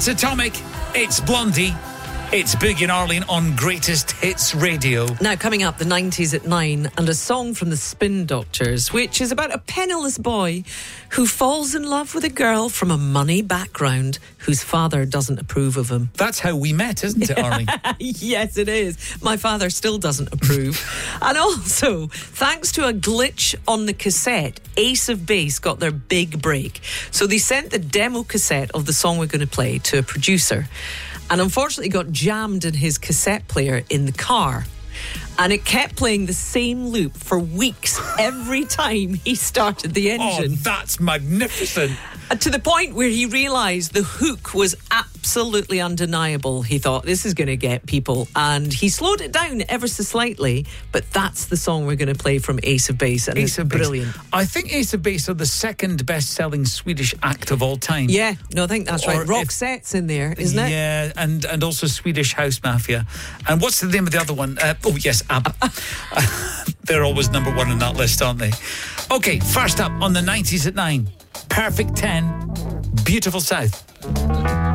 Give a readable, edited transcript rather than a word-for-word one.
It's Atomic, it's Blondie, it's Boogie and Arlene on Greatest Hits Radio. Now, coming up, the 90s at 9, and a song from the Spin Doctors, which is about a penniless boy who falls in love with a girl from a money background whose father doesn't approve of him. That's how we met, isn't it, Arlene? Yes, it is. My father still doesn't approve. And also, thanks to a glitch on the cassette, Ace of Base got their big break. So they sent the demo cassette of the song we're going to play to a producer, and unfortunately got jammed in his cassette player in the car. And it kept playing the same loop for weeks every time he started the engine. Oh, that's magnificent. To the point where he realised the hook was absolutely undeniable. He thought, this is going to get people. And he slowed it down ever so slightly. But that's the song we're going to play from Ace of Base. And Ace it's brilliant. I think Ace of Base are the second best-selling Swedish act of all time. Yeah, no, I think that's right. Roxette's in there, isn't it? Yeah, and also Swedish House Mafia. And what's the name of the other one? Oh, yes, ABBA. They're always number one on that list, aren't they? Okay, first up on the 90s at 9. Perfect 10, Beautiful South.